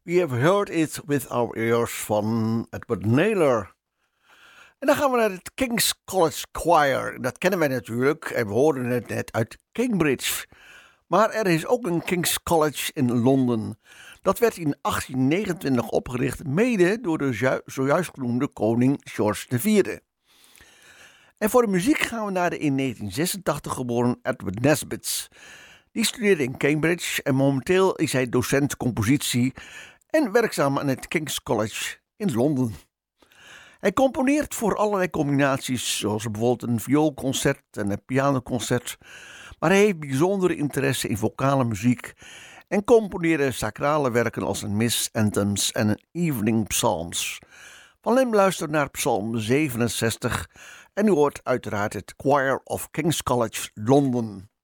We have heard it with our ears van Edward Naylor. En dan gaan we naar het King's College Choir. Dat kennen wij natuurlijk en we hoorden het net uit Cambridge. Maar er is ook een King's College in Londen. Dat werd in 1829 opgericht, mede door de zojuist genoemde koning George IV. En voor de muziek gaan we naar de in 1986 geboren Edward Nesbit. Die studeerde in Cambridge en momenteel is hij docent compositie en werkzaam aan het King's College in Londen. Hij componeert voor allerlei combinaties, zoals bijvoorbeeld een vioolconcert en een pianoconcert, maar hij heeft bijzondere interesse in vocale muziek en componeerde sacrale werken als een Miss Anthems en een Evening Psalms. Van hem luistert naar Psalm 67 en u hoort uiteraard het Choir of King's College London.